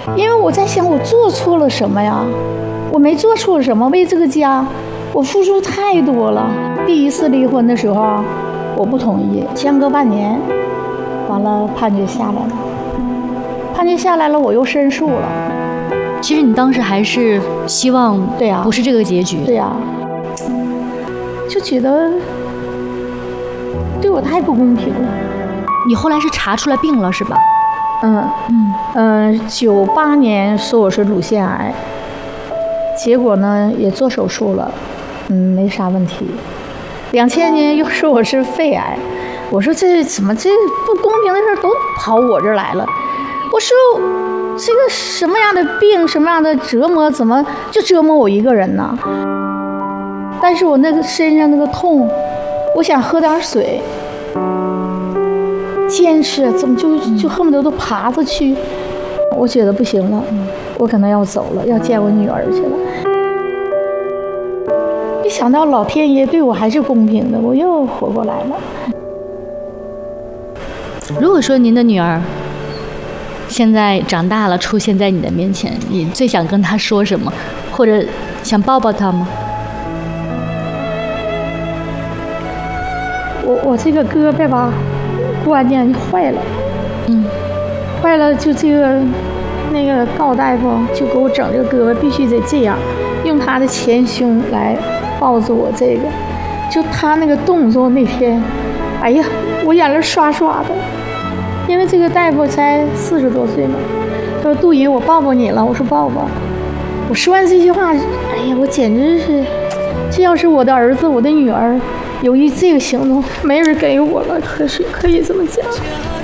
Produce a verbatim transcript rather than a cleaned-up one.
因为我在想，我做错了什么呀？我没做错什么，为这个家，我付出太多了。第一次离婚的时候，我不同意，相隔半年，完了判决下来了，判决下来了，我又申诉了。 其实你当时还是希望， 对呀， 不是这个结局， 对呀，就觉得对我太不公平了。 你后来是查出来病了是吧？ 嗯嗯嗯，九八年说我是乳腺癌，结果呢也做手术了，嗯，没啥问题。两千年又说我是肺癌，我说这怎么这不公平的事都跑我这儿来了？我说这个什么样的病，什么样的折磨，怎么就折磨我一个人呢？但是我那个身上那个痛，我想喝点水。坚持怎么就就恨不得都爬着去，我觉得不行了，我可能要走了，要见我女儿去了。一想到老天爷对我还是公平的，我又活过来了。 如果说您的女儿现在长大了，出现在你的面前，你最想跟她说什么，或者想抱抱她吗？ 我我这个胳膊吧。关键坏了，嗯，坏了就这个，那个高大夫就给我整这个胳膊必须得这样，用他的前胸来抱着我这个，就他那个动作那天，哎呀，我眼泪刷刷的，因为这个大夫才四十多岁嘛，他说杜姨我抱抱你了，我说抱抱，我说完这句话，哎呀，我简直是，这要是我的儿子，我的女儿。由于这个行动，没人给我了，可是可以这么讲。